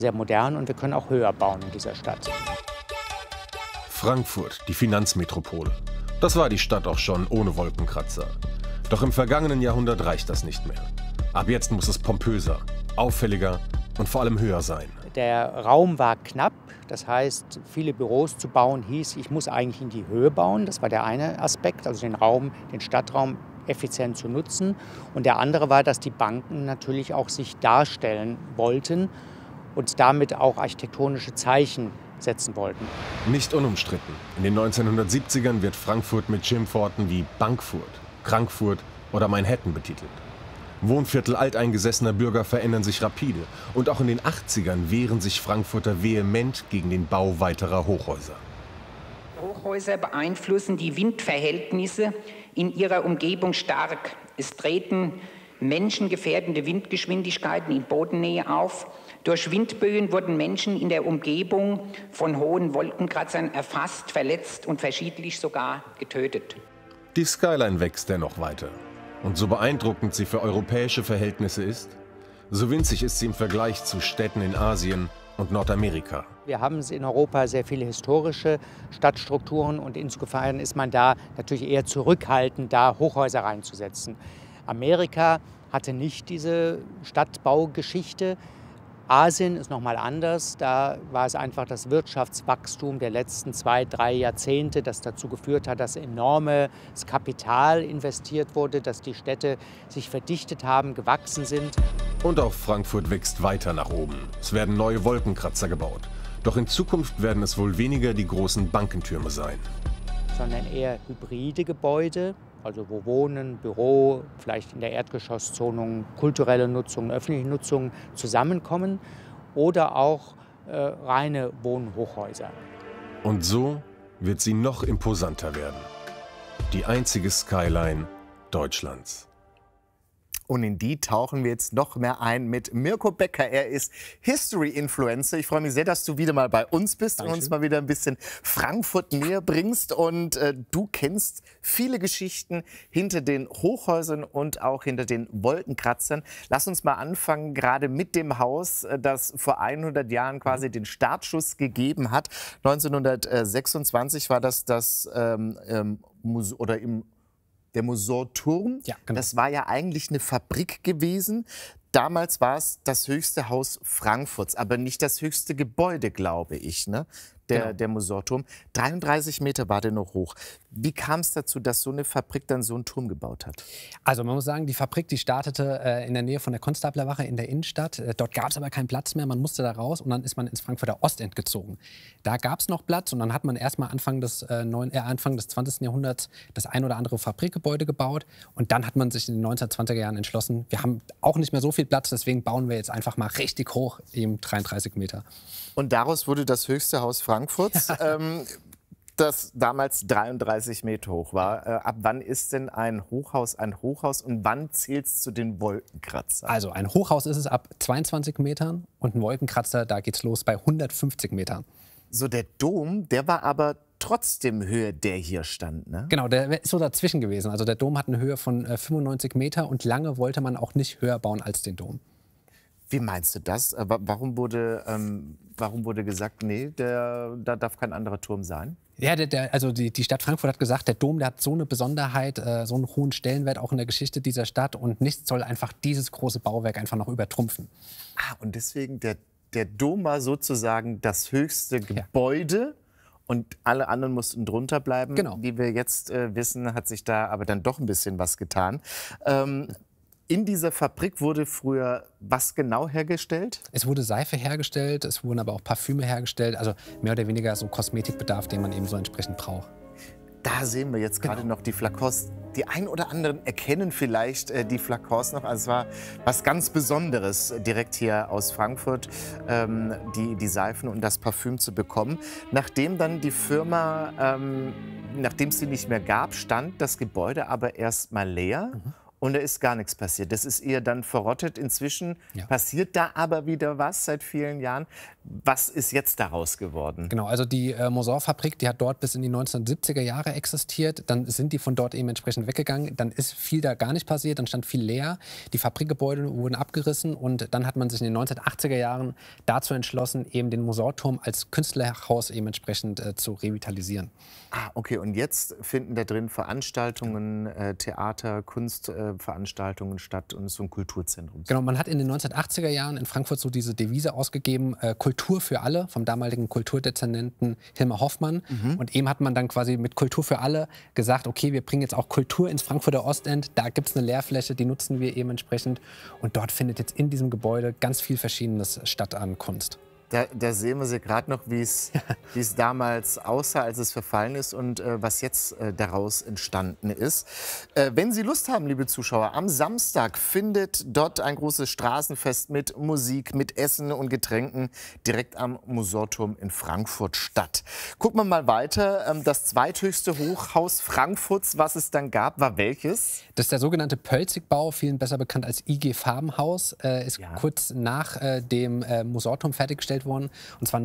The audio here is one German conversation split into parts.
Sehr modern und wir können auch höher bauen in dieser Stadt. Frankfurt, die Finanzmetropole. Das war die Stadt auch schon ohne Wolkenkratzer. Doch im vergangenen Jahrhundert reicht das nicht mehr. Ab jetzt muss es pompöser, auffälliger und vor allem höher sein. Der Raum war knapp, das heißt, viele Büros zu bauen hieß, ich muss eigentlich in die Höhe bauen. Das war der eine Aspekt, also den Stadtraum effizient zu nutzen. Und der andere war, dass die Banken natürlich auch sich darstellen wollten und damit auch architektonische Zeichen setzen wollten. Nicht unumstritten. In den 1970ern wird Frankfurt mit Schimpfworten wie Bankfurt, Krankfurt oder Manhattan betitelt. Wohnviertel alteingesessener Bürger verändern sich rapide. Und auch in den 80ern wehren sich Frankfurter vehement gegen den Bau weiterer Hochhäuser. Hochhäuser beeinflussen die Windverhältnisse in ihrer Umgebung stark. Es treten menschengefährdende Windgeschwindigkeiten in Bodennähe auf. Durch Windböen wurden Menschen in der Umgebung von hohen Wolkenkratzern erfasst, verletzt und verschiedentlich sogar getötet. Die Skyline wächst dennoch weiter. Und so beeindruckend sie für europäische Verhältnisse ist, so winzig ist sie im Vergleich zu Städten in Asien und Nordamerika. Wir haben in Europa sehr viele historische Stadtstrukturen und insofern ist man da natürlich eher zurückhaltend, da Hochhäuser reinzusetzen. Amerika hatte nicht diese Stadtbaugeschichte. Asien ist noch mal anders. Da war es einfach das Wirtschaftswachstum der letzten 2, 3 Jahrzehnte, das dazu geführt hat, dass enormes Kapital investiert wurde, dass die Städte sich verdichtet haben, gewachsen sind. Und auch Frankfurt wächst weiter nach oben. Es werden neue Wolkenkratzer gebaut. Doch in Zukunft werden es wohl weniger die großen Bankentürme sein. Sondern eher hybride Gebäude, also wo Wohnen, Büro, vielleicht in der Erdgeschosszone kulturelle Nutzung, öffentliche Nutzung zusammenkommen oder auch reine Wohnhochhäuser. Und so wird sie noch imposanter werden. Die einzige Skyline Deutschlands. Und in die tauchen wir jetzt noch mehr ein mit Mirko Becker. Er ist History-Influencer. Ich freue mich sehr, dass du wieder mal bei uns bist. Dankeschön. Und uns mal wieder ein bisschen Frankfurt näher bringst. Und du kennst viele Geschichten hinter den Hochhäusern und auch hinter den Wolkenkratzern. Lass uns mal anfangen, gerade mit dem Haus, das vor 100 Jahren quasi den Startschuss gegeben hat. 1926 war das der Mosorturm, ja, genau. Das war ja eigentlich eine Fabrik gewesen. Damals war es das höchste Haus Frankfurts, aber nicht das höchste Gebäude, glaube ich, ne? Der Mosorturm. 33 Meter war der noch hoch. Wie kam es dazu, dass so eine Fabrik dann so einen Turm gebaut hat? Also man muss sagen, die Fabrik, die startete in der Nähe von der Konstablerwache in der Innenstadt. Dort gab es aber keinen Platz mehr, man musste da raus und dann ist man ins Frankfurter Ostend gezogen. Da gab es noch Platz und dann hat man erstmal Anfang des 20. Jahrhunderts das ein oder andere Fabrikgebäude gebaut und dann hat man sich in den 1920er Jahren entschlossen, wir haben auch nicht mehr so viel Platz, deswegen bauen wir jetzt einfach mal richtig hoch, eben 33 Meter. Und daraus wurde das höchste Haus Frankfurts, das damals 33 Meter hoch war. Ab wann ist denn ein Hochhaus und wann zählt es zu den Wolkenkratzern? Also ein Hochhaus ist es ab 22 Metern und ein Wolkenkratzer, da geht's los bei 150 Metern. So, der Dom, der war aber trotzdem Höhe, der hier stand, ne? Genau, der ist so dazwischen gewesen. Also der Dom hat eine Höhe von 95 Meter und lange wollte man auch nicht höher bauen als den Dom. Wie meinst du das? Warum wurde gesagt, nee, da darf kein anderer Turm sein? Ja, also die Stadt Frankfurt hat gesagt, der Dom, der hat so eine Besonderheit, so einen hohen Stellenwert auch in der Geschichte dieser Stadt und nichts soll einfach dieses große Bauwerk einfach noch übertrumpfen. Ah, und deswegen der Dom war sozusagen das höchste Gebäude und alle anderen mussten drunter bleiben. Genau. Wie wir jetzt wissen, hat sich da aber dann doch ein bisschen was getan. In dieser Fabrik wurde früher was genau hergestellt? Es wurde Seife hergestellt, es wurden aber auch Parfüme hergestellt, also mehr oder weniger so Kosmetikbedarf, den man eben so entsprechend braucht. Da sehen wir jetzt gerade noch die Flakons. Die ein oder anderen erkennen vielleicht die Flakons noch. Also es war was ganz Besonderes, direkt hier aus Frankfurt die Seifen und das Parfüm zu bekommen. Nachdem dann die Firma, nachdem es sie nicht mehr gab, stand das Gebäude aber erst mal leer. und da ist gar nichts passiert. Das ist eher dann verrottet. Inzwischen passiert da aber wieder was seit vielen Jahren. Was ist jetzt daraus geworden? Genau, also die Mosor-Fabrik, die hat dort bis in die 1970er Jahre existiert. Dann sind die von dort eben entsprechend weggegangen. Dann ist viel da gar nicht passiert, dann stand viel leer. Die Fabrikgebäude wurden abgerissen und dann hat man sich in den 1980er Jahren dazu entschlossen, eben den Mosor-Turm als Künstlerhaus eben entsprechend zu revitalisieren. Ah, okay. Und jetzt finden da drin Veranstaltungen, Theater, Kunstveranstaltungen statt und so ein Kulturzentrum. Genau, man hat in den 1980er Jahren in Frankfurt so diese Devise ausgegeben, Kultur für alle, vom damaligen Kulturdezernenten Hilmar Hoffmann. Und eben hat man dann quasi mit Kultur für alle gesagt, okay, wir bringen jetzt auch Kultur ins Frankfurter Ostend. Da gibt es eine Leerfläche, die nutzen wir eben entsprechend. Und dort findet jetzt in diesem Gebäude ganz viel Verschiedenes statt an Kunst. Da sehen wir sie gerade noch, wie es damals aussah, als es verfallen ist und was jetzt daraus entstanden ist. Wenn Sie Lust haben, liebe Zuschauer, am Samstag findet dort ein großes Straßenfest mit Musik, mit Essen und Getränken direkt am Mosorturm in Frankfurt statt. Gucken wir mal weiter. Das zweithöchste Hochhaus Frankfurts, was es dann gab, war welches? Das ist der sogenannte Pölzigbau, vielen besser bekannt als IG Farbenhaus, ist kurz nach dem Mosorturm fertiggestellt worden. Und zwar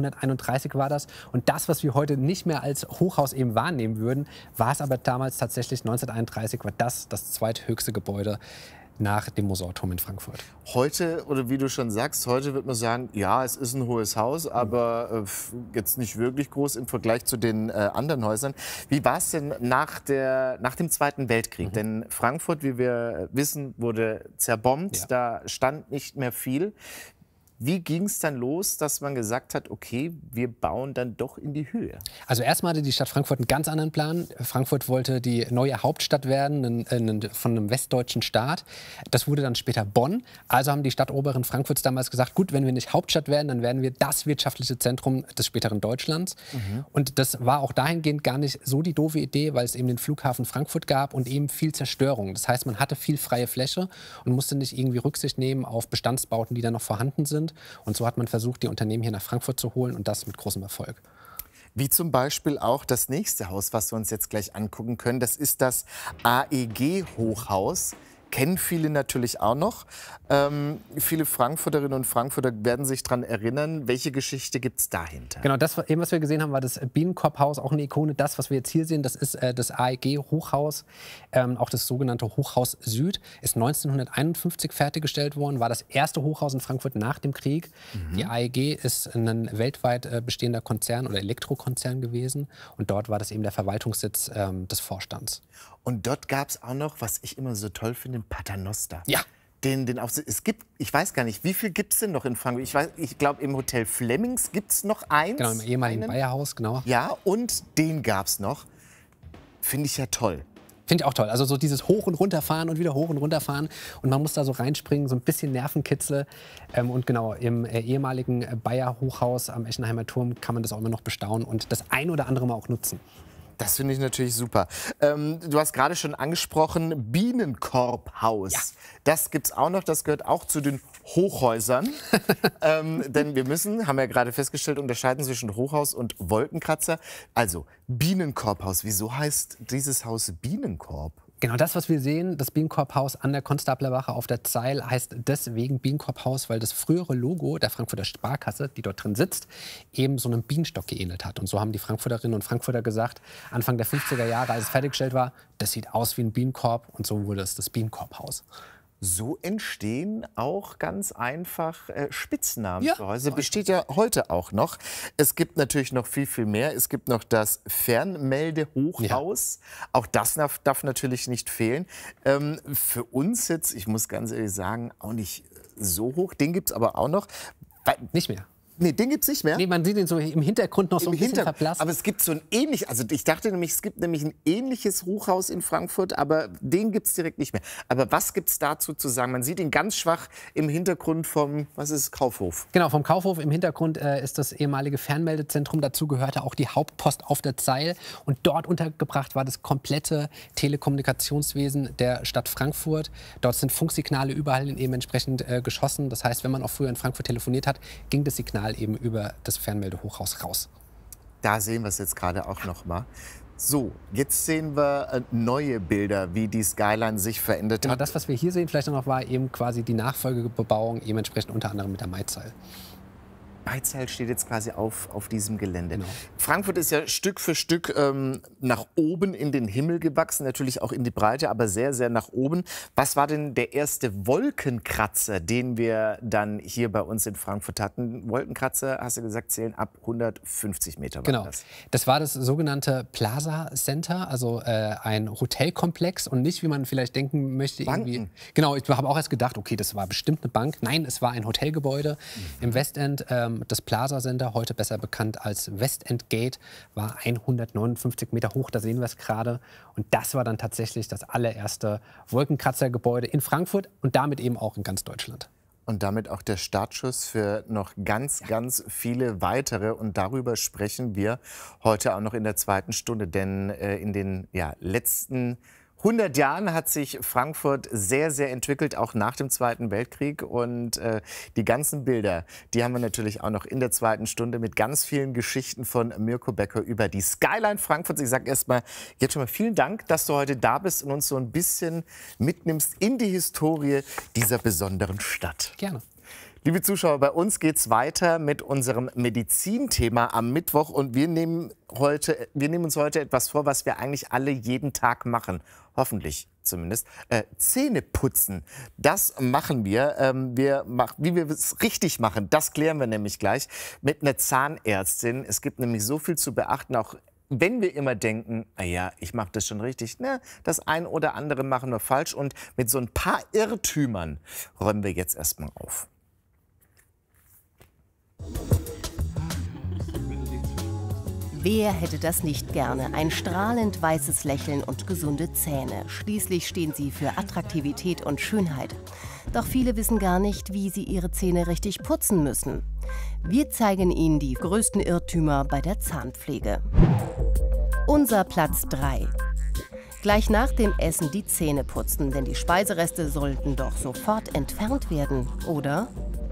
1931 war das. Und das, was wir heute nicht mehr als Hochhaus eben wahrnehmen würden, war es aber damals tatsächlich 1931, war das zweithöchste Gebäude nach dem Mosorturm in Frankfurt. Heute, oder wie du schon sagst, heute wird man sagen, ja, es ist ein hohes Haus, aber jetzt nicht wirklich groß im Vergleich zu den anderen Häusern. Wie war es denn nach dem Zweiten Weltkrieg? Denn Frankfurt, wie wir wissen, wurde zerbombt, da stand nicht mehr viel. Wie ging es dann los, dass man gesagt hat, okay, wir bauen dann doch in die Höhe? Also erstmal hatte die Stadt Frankfurt einen ganz anderen Plan. Frankfurt wollte die neue Hauptstadt werden von einem westdeutschen Staat. Das wurde dann später Bonn. Also haben die Stadtoberen Frankfurts damals gesagt, gut, wenn wir nicht Hauptstadt werden, dann werden wir das wirtschaftliche Zentrum des späteren Deutschlands. Und das war auch dahingehend gar nicht so die doofe Idee, weil es eben den Flughafen Frankfurt gab und eben viel Zerstörung. Das heißt, man hatte viel freie Fläche und musste nicht irgendwie Rücksicht nehmen auf Bestandsbauten, die da noch vorhanden sind. Und so hat man versucht, die Unternehmen hier nach Frankfurt zu holen und das mit großem Erfolg. Wie zum Beispiel auch das nächste Haus, was wir uns jetzt gleich angucken können. Das ist das AEG-Hochhaus. Kennen viele natürlich auch noch. Viele Frankfurterinnen und Frankfurter werden sich daran erinnern. Welche Geschichte gibt es dahinter? Genau, das, eben, was wir gesehen haben, war das Bienenkorb-Haus, auch eine Ikone. Das, was wir jetzt hier sehen, das ist das AEG-Hochhaus, auch das sogenannte Hochhaus Süd. Ist 1951 fertiggestellt worden, war das erste Hochhaus in Frankfurt nach dem Krieg. Die AEG ist ein weltweit bestehender Konzern oder Elektrokonzern gewesen. Und dort war das eben der Verwaltungssitz des Vorstands. Und dort gab es auch noch, was ich immer so toll finde, den Paternoster. Ja. Es gibt, ich weiß gar nicht, wie viel gibt es denn noch in Frankfurt? Ich glaube, im Hotel Flemmings gibt es noch eins. Genau, im ehemaligen Bayerhaus, genau. Ja, und den gab es noch. Finde ich ja toll. Finde ich auch toll. Also so dieses Hoch- und Runterfahren und wieder hoch- und runterfahren. Und man muss da so reinspringen, so ein bisschen Nervenkitzel. Und genau, im ehemaligen Bayer-Hochhaus am Eschenheimer Turm kann man das auch immer noch bestaunen und das ein oder andere Mal auch nutzen. Das finde ich natürlich super. Du hast gerade schon angesprochen, Bienenkorbhaus. Ja. Das gibt es auch noch, das gehört auch zu den Hochhäusern. Denn wir müssen, haben wir ja gerade festgestellt, unterscheiden zwischen Hochhaus und Wolkenkratzer. Also Bienenkorbhaus, wieso heißt dieses Haus Bienenkorb? Genau das, was wir sehen, das Bienenkorbhaus an der Konstablerwache auf der Zeil, heißt deswegen Bienenkorbhaus, weil das frühere Logo der Frankfurter Sparkasse, die dort drin sitzt, eben so einem Bienenstock geähnelt hat. Und so haben die Frankfurterinnen und Frankfurter gesagt, Anfang der 50er Jahre, als es fertiggestellt war, das sieht aus wie ein Bienenkorb. Und so wurde es das Bienenkorbhaus. So entstehen auch ganz einfach Spitznamen für Häuser. Besteht ja heute auch noch. Es gibt natürlich noch viel, viel mehr. Es gibt noch das Fernmeldehochhaus. Ja. Auch das darf natürlich nicht fehlen. Für uns jetzt, ich muss ganz ehrlich sagen, auch nicht so hoch. Den gibt es aber auch noch. Nicht mehr. Nee, den gibt es nicht mehr. Nee, man sieht ihn so im Hintergrund noch so ein bisschen verblasst. Aber es gibt so ein ähnliches, also ich dachte nämlich, es gibt nämlich ein ähnliches Hochhaus in Frankfurt, aber den gibt es direkt nicht mehr. Aber was gibt es dazu zu sagen? Man sieht ihn ganz schwach im Hintergrund vom, was ist, Kaufhof? Genau, vom Kaufhof im Hintergrund ist das ehemalige Fernmeldezentrum. Dazu gehörte auch die Hauptpost auf der Zeil. Und dort untergebracht war das komplette Telekommunikationswesen der Stadt Frankfurt. Dort sind Funksignale überall eben entsprechend geschossen. Das heißt, wenn man auch früher in Frankfurt telefoniert hat, ging das Signal eben über das Fernmeldehochhaus raus. Da sehen wir es jetzt gerade auch noch mal. So, jetzt sehen wir neue Bilder, wie die Skyline sich verändert Genau, hat. das, was wir hier sehen, vielleicht noch war eben quasi die Nachfolgebebauung, eben entsprechend unter anderem mit der Maizal. Maizal steht jetzt quasi auf diesem Gelände. Genau. Frankfurt ist ja Stück für Stück nach oben in den Himmel gewachsen, natürlich auch in die Breite, aber sehr, sehr nach oben. Was war denn der erste Wolkenkratzer, den wir dann hier bei uns in Frankfurt hatten? Wolkenkratzer, hast du gesagt, zählen ab 150 Meter. Genau, das war das sogenannte Plaza Center, also ein Hotelkomplex und nicht, wie man vielleicht denken möchte, irgendwie. Genau, ich habe auch erst gedacht, okay, das war bestimmt eine Bank. Nein, es war ein Hotelgebäude im Westend. Das Plaza Center, heute besser bekannt als Westend Gate, war 159 Meter hoch, da sehen wir es gerade. Und das war dann tatsächlich das allererste Wolkenkratzergebäude in Frankfurt und damit eben auch in ganz Deutschland. Und damit auch der Startschuss für noch ganz viele weitere. Und darüber sprechen wir heute auch noch in der zweiten Stunde. Denn in den letzten 100 Jahren hat sich Frankfurt sehr, sehr entwickelt, auch nach dem Zweiten Weltkrieg. Und die ganzen Bilder, die haben wir natürlich auch noch in der zweiten Stunde mit ganz vielen Geschichten von Mirko Becker über die Skyline Frankfurts. Ich sage erst mal jetzt schon mal vielen Dank, dass du heute da bist und uns so ein bisschen mitnimmst in die Historie dieser besonderen Stadt. Gerne. Liebe Zuschauer, bei uns geht es weiter mit unserem Medizinthema am Mittwoch. Und wir nehmen uns heute etwas vor, was wir eigentlich alle jeden Tag machen. Hoffentlich zumindest. Zähne putzen. Das machen wir. Wie wir es richtig machen, das klären wir nämlich gleich mit einer Zahnärztin. Es gibt nämlich so viel zu beachten, auch wenn wir immer denken, ja, ich mache das schon richtig, ne, das ein oder andere machen wir falsch. Und mit so ein paar Irrtümern räumen wir jetzt erstmal auf. Wer hätte das nicht gerne? Ein strahlend weißes Lächeln und gesunde Zähne. Schließlich stehen sie für Attraktivität und Schönheit. Doch viele wissen gar nicht, wie sie ihre Zähne richtig putzen müssen. Wir zeigen Ihnen die größten Irrtümer bei der Zahnpflege. Unser Platz 3. Gleich nach dem Essen die Zähne putzen, denn die Speisereste sollten doch sofort entfernt werden, oder?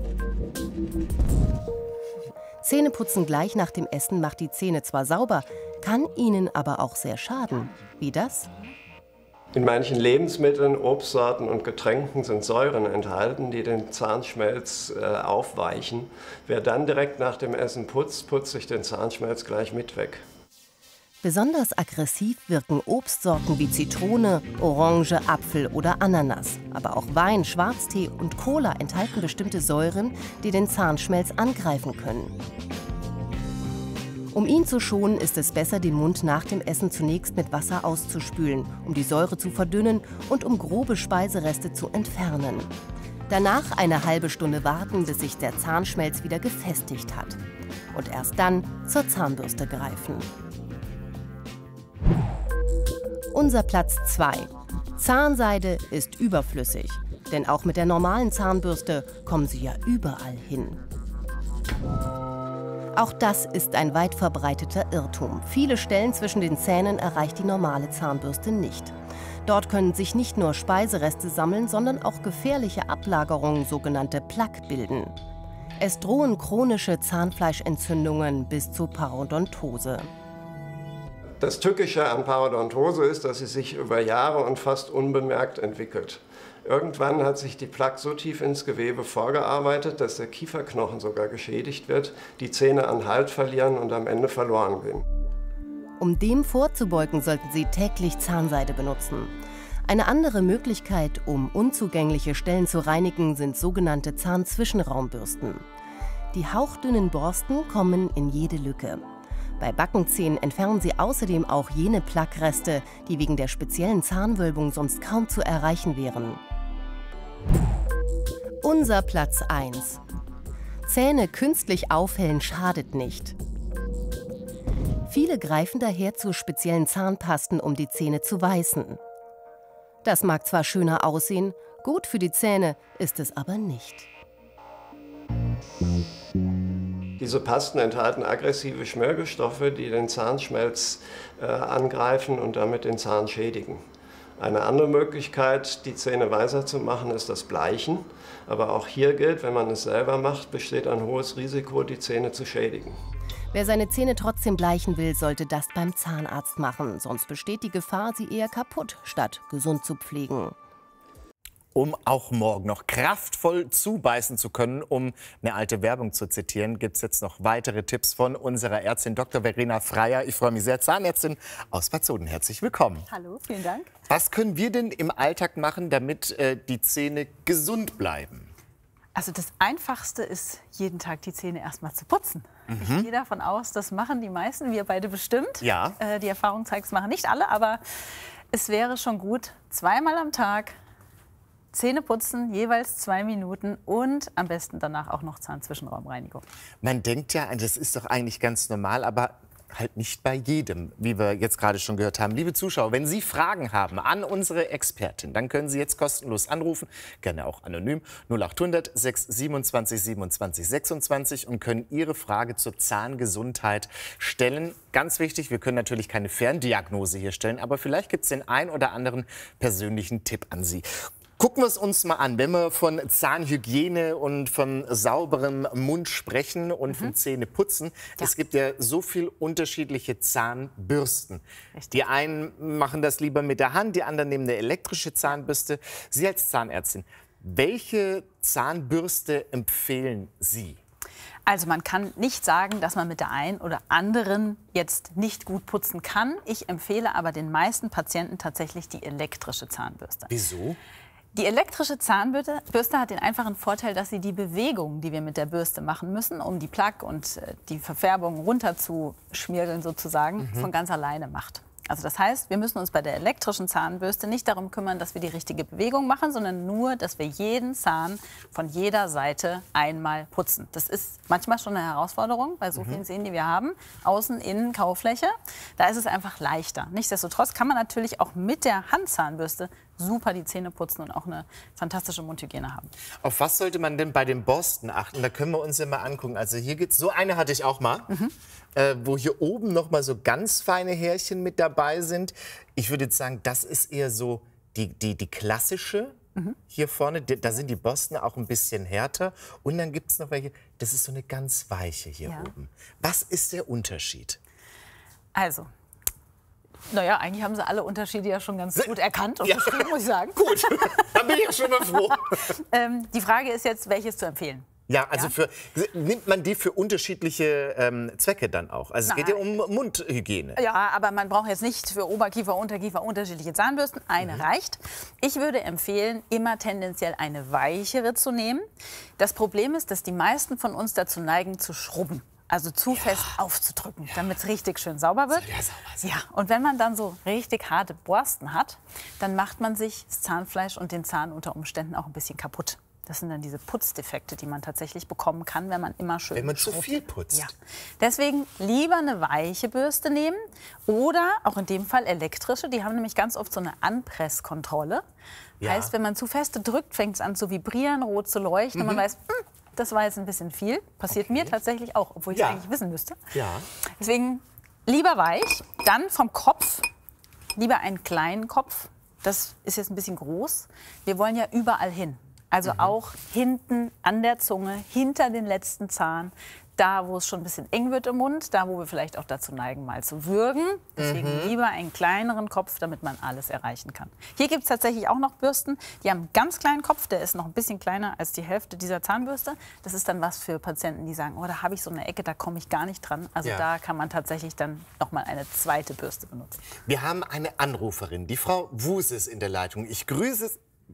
Zähneputzen gleich nach dem Essen macht die Zähne zwar sauber, kann ihnen aber auch sehr schaden. Wie das? In manchen Lebensmitteln, Obstsorten und Getränken sind Säuren enthalten, die den Zahnschmelz aufweichen. Wer dann direkt nach dem Essen putzt, putzt sich den Zahnschmelz gleich mit weg. Besonders aggressiv wirken Obstsorten wie Zitrone, Orange, Apfel oder Ananas. Aber auch Wein, Schwarztee und Cola enthalten bestimmte Säuren, die den Zahnschmelz angreifen können. Um ihn zu schonen, ist es besser, den Mund nach dem Essen zunächst mit Wasser auszuspülen, um die Säure zu verdünnen und um grobe Speisereste zu entfernen. Danach eine halbe Stunde warten, bis sich der Zahnschmelz wieder gefestigt hat. Und erst dann zur Zahnbürste greifen. Unser Platz 2. Zahnseide ist überflüssig, denn auch mit der normalen Zahnbürste kommen sie ja überall hin. Auch das ist ein weit verbreiteter Irrtum. Viele Stellen zwischen den Zähnen erreicht die normale Zahnbürste nicht. Dort können sich nicht nur Speisereste sammeln, sondern auch gefährliche Ablagerungen, sogenannte Plaque, bilden. Es drohen chronische Zahnfleischentzündungen bis zu Parodontose. Das Tückische an Parodontose ist, dass sie sich über Jahre und fast unbemerkt entwickelt. Irgendwann hat sich die Plaque so tief ins Gewebe vorgearbeitet, dass der Kieferknochen sogar geschädigt wird, die Zähne an Halt verlieren und am Ende verloren gehen. Um dem vorzubeugen, sollten Sie täglich Zahnseide benutzen. Eine andere Möglichkeit, um unzugängliche Stellen zu reinigen, sind sogenannte Zahnzwischenraumbürsten. Die hauchdünnen Borsten kommen in jede Lücke. Bei Backenzähnen entfernen sie außerdem auch jene Plaque-Reste, die wegen der speziellen Zahnwölbung sonst kaum zu erreichen wären. Unser Platz 1. Zähne künstlich aufhellen schadet nicht. Viele greifen daher zu speziellen Zahnpasten, um die Zähne zu weißen. Das mag zwar schöner aussehen, gut für die Zähne ist es aber nicht. Diese Pasten enthalten aggressive Schmirgelstoffe, die den Zahnschmelz angreifen und damit den Zahn schädigen. Eine andere Möglichkeit, die Zähne weißer zu machen, ist das Bleichen. Aber auch hier gilt, wenn man es selber macht, besteht ein hohes Risiko, die Zähne zu schädigen. Wer seine Zähne trotzdem bleichen will, sollte das beim Zahnarzt machen. Sonst besteht die Gefahr, sie eher kaputt, statt gesund zu pflegen. Um auch morgen noch kraftvoll zubeißen zu können, um eine alte Werbung zu zitieren, gibt es jetzt noch weitere Tipps von unserer Ärztin Dr. Verena Freier. Ich freue mich sehr, Zahnärztin aus Bad Soden. Herzlich willkommen. Hallo, vielen Dank. Was können wir denn im Alltag machen, damit die Zähne gesund bleiben? Also das Einfachste ist, jeden Tag die Zähne erstmal zu putzen. Ich gehe davon aus, das machen die meisten, wir beide bestimmt. Ja. Die Erfahrung zeigt, es machen nicht alle, aber es wäre schon gut, zweimal am Tag Zähne putzen, jeweils 2 Minuten und am besten danach auch noch Zahnzwischenraumreinigung. Man denkt ja, das ist doch eigentlich ganz normal, aber halt nicht bei jedem, wie wir jetzt gerade schon gehört haben. Liebe Zuschauer, wenn Sie Fragen haben an unsere Expertin, dann können Sie jetzt kostenlos anrufen, gerne auch anonym, 0800 627 27 26 und können Ihre Frage zur Zahngesundheit stellen. Ganz wichtig, wir können natürlich keine Ferndiagnose hier stellen, aber vielleicht gibt es den ein oder anderen persönlichen Tipp an Sie. Gucken wir es uns mal an, wenn wir von Zahnhygiene und von sauberem Mund sprechen und von Zähneputzen. Ja. Es gibt ja so viele unterschiedliche Zahnbürsten. Richtig. Die einen machen das lieber mit der Hand, die anderen nehmen eine elektrische Zahnbürste. Sie als Zahnärztin, welche Zahnbürste empfehlen Sie? Also man kann nicht sagen, dass man mit der einen oder anderen jetzt nicht gut putzen kann. Ich empfehle aber den meisten Patienten tatsächlich die elektrische Zahnbürste. Wieso? Die elektrische Zahnbürste hat den einfachen Vorteil, dass sie die Bewegung, die wir mit der Bürste machen müssen, um die Plaque und die Verfärbung runterzuschmirgeln sozusagen, von ganz alleine macht. Also das heißt, wir müssen uns bei der elektrischen Zahnbürste nicht darum kümmern, dass wir die richtige Bewegung machen, sondern nur, dass wir jeden Zahn von jeder Seite einmal putzen. Das ist manchmal schon eine Herausforderung bei so vielen Zähnen, die wir haben. Außen, innen, Kaufläche. Da ist es einfach leichter. Nichtsdestotrotz kann man natürlich auch mit der Handzahnbürste super die Zähne putzen und auch eine fantastische Mundhygiene haben. Auf was sollte man denn bei den Borsten achten? Da können wir uns ja mal angucken. Also hier gibt's so eine hatte ich auch mal, wo hier oben noch mal so ganz feine Härchen mit dabei sind. Ich würde jetzt sagen, das ist eher so die klassische. Hier vorne, da sind die Borsten auch ein bisschen härter. Und dann gibt es noch welche, das ist so eine ganz weiche hier oben. Was ist der Unterschied? Also, naja, eigentlich haben sie alle Unterschiede ja schon ganz gut erkannt und beschrieben, muss ich sagen. Gut, dann bin ich ja schon mal froh. Die Frage ist jetzt, welches zu empfehlen. Ja, also nimmt man die für unterschiedliche Zwecke dann auch? Also es geht ja um Mundhygiene. Ja, aber man braucht jetzt nicht für Oberkiefer, Unterkiefer unterschiedliche Zahnbürsten. Eine reicht. Ich würde empfehlen, immer tendenziell eine weichere zu nehmen. Das Problem ist, dass die meisten von uns dazu neigen, zu schrubben. Also zu fest aufzudrücken, damit es richtig schön sauber wird. Ja, und wenn man dann so richtig harte Borsten hat, dann macht man sich das Zahnfleisch und den Zahn unter Umständen auch ein bisschen kaputt. Das sind dann diese Putzdefekte, die man tatsächlich bekommen kann, wenn man immer schön Wenn man schrubbt. zu viel putzt. Ja. Deswegen lieber eine weiche Bürste nehmen oder auch in dem Fall elektrische. Die haben nämlich ganz oft so eine Anpresskontrolle. Heißt, wenn man zu feste drückt, fängt es an zu vibrieren, rot zu leuchten und man weiß, das war jetzt ein bisschen viel. Passiert mir tatsächlich auch, obwohl ich es eigentlich wissen müsste. Ja. Deswegen lieber weich, dann vom Kopf, lieber einen kleinen Kopf. Das ist jetzt ein bisschen groß. Wir wollen ja überall hin. Also auch hinten an der Zunge, hinter den letzten Zahn, da wo es schon ein bisschen eng wird im Mund, da wo wir vielleicht auch dazu neigen, mal zu würgen. Deswegen lieber einen kleineren Kopf, damit man alles erreichen kann. Hier gibt es tatsächlich auch noch Bürsten, die haben einen ganz kleinen Kopf, der ist noch ein bisschen kleiner als die Hälfte dieser Zahnbürste. Das ist dann was für Patienten, die sagen, oh, da habe ich so eine Ecke, da komme ich gar nicht dran. Also da kann man tatsächlich dann noch mal eine zweite Bürste benutzen. Wir haben eine Anruferin, die Frau Wuse ist in der Leitung. Ich grüße